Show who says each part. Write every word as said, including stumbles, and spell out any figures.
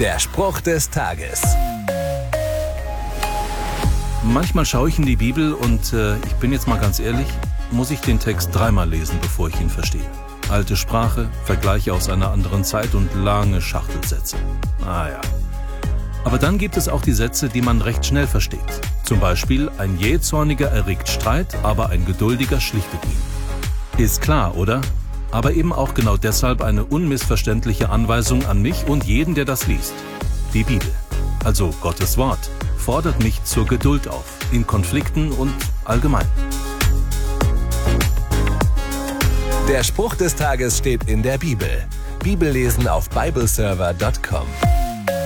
Speaker 1: Der Spruch des Tages.
Speaker 2: Manchmal schaue ich in die Bibel und äh, ich bin jetzt mal ganz ehrlich, muss ich den Text dreimal lesen, bevor ich ihn verstehe. Alte Sprache, Vergleiche aus einer anderen Zeit und lange Schachtelsätze. Ah ja. Aber dann gibt es auch die Sätze, die man recht schnell versteht. Zum Beispiel, ein Jähzorniger erregt Streit, aber ein Geduldiger schlichtet ihn. Ist klar, oder? Aber eben auch genau deshalb eine unmissverständliche Anweisung an mich und jeden, der das liest. Die Bibel, also Gottes Wort, fordert mich zur Geduld auf, in Konflikten und allgemein.
Speaker 1: Der Spruch des Tages steht in der Bibel. Bibellesen auf bibleserver punkt com.